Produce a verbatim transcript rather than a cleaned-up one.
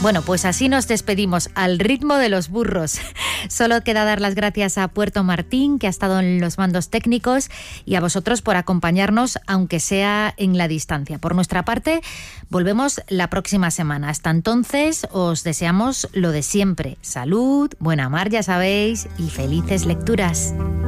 Bueno, pues así nos despedimos, al ritmo de los burros. Solo queda dar las gracias a Puerto Martín, que ha estado en los mandos técnicos, y a vosotros por acompañarnos, aunque sea en la distancia. Por nuestra parte, volvemos la próxima semana. Hasta entonces, os deseamos lo de siempre. Salud, buena mar, ya sabéis, y felices lecturas.